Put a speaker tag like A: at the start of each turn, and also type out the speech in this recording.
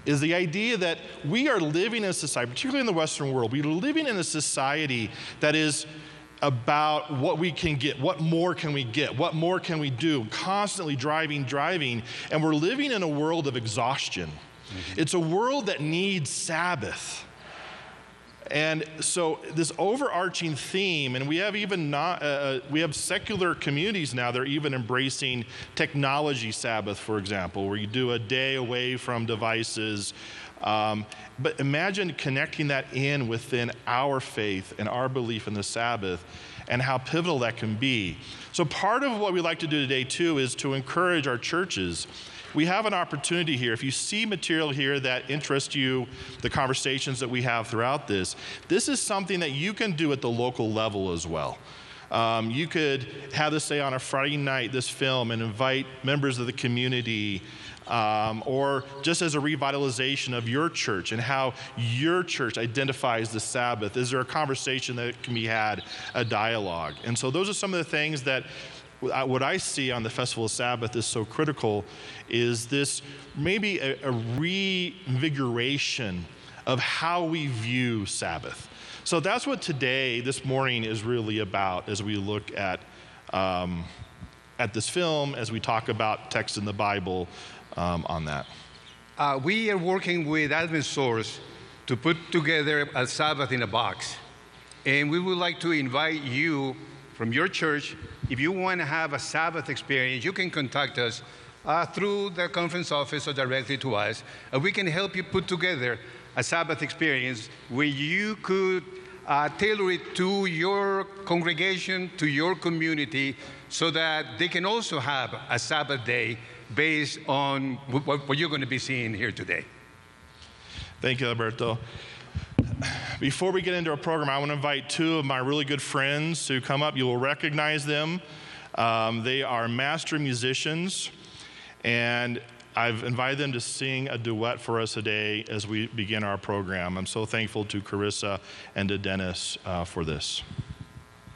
A: is the idea that we are living in a society, particularly in the Western world, we're living in a society that is about what we can get, what more can we get, what more can we do, constantly driving, and we're living in a world of exhaustion. It's a world that needs Sabbath. And so this overarching theme, and we have even we have secular communities now that are even embracing technology Sabbath, for example, where you do a day away from devices. But imagine connecting that in within our faith and our belief in the Sabbath and how pivotal that can be. So part of what we like to do today too is to encourage our churches. We have an opportunity here. If you see material here that interests you, the conversations that we have throughout this is something that you can do at the local level as well. You could have this, say, on a Friday night, this film, and invite members of the community, or just as a revitalization of your church and how your church identifies the Sabbath. Is there a conversation that can be had, a dialogue? And so those are some of the things that what I see on the Festival of Sabbath is so critical, is this maybe a reinvigoration of how we view Sabbath. So that's what today, this morning, is really about as we look at this film, as we talk about text in the Bible on that.
B: We are working with Advent Source to put together a Sabbath in a box. And we would like to invite you from your church. If you want to have a Sabbath experience, you can contact us through the conference office or directly to us. We can help you put together a Sabbath experience where you could tailor it to your congregation, to your community, so that they can also have a Sabbath day based on what you're going to be seeing here today.
A: Thank you, Alberto. Before we get into our program, I want to invite two of my really good friends to come up. You will recognize them. They are master musicians, and I've invited them to sing a duet for us today as we begin our program. I'm so thankful to Carissa and to Dennis for this.